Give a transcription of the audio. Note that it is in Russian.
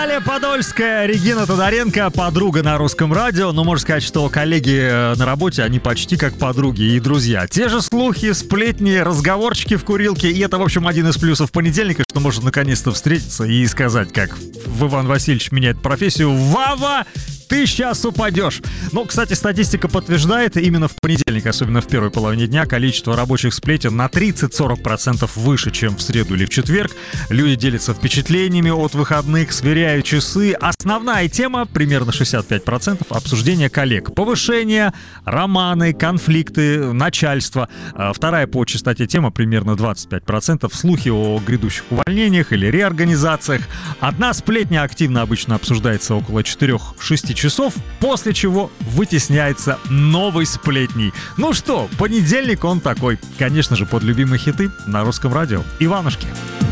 Наталья Подольская, Регина Тодоренко, подруга на Русском радио. Но можно сказать, что коллеги на работе, они почти как подруги и друзья. Те же слухи, сплетни, разговорчики в курилке. И это, в общем, один из плюсов понедельника, что можно наконец-то встретиться и сказать, как Иван Васильевич меняет профессию: «Вова, ты сейчас упадешь!» Но, кстати, статистика подтверждает, именно в понедельник, особенно в первой половине дня, количество рабочих сплетен на 30-40% выше, чем в среду или в четверг. Люди делятся впечатлениями от выходных, сверяют часы. Основная тема, примерно 65%, обсуждение коллег. Повышение, романы, конфликты, начальство. Вторая по частоте тема, примерно 25%, слухи о грядущих увольнениях или реорганизациях. Одна сплетня активно обычно обсуждается около 4-6 часов, после чего вытесняется новой сплетней. Ну что, понедельник он такой. Конечно же, под любимые хиты на Русском радио. Иванушки.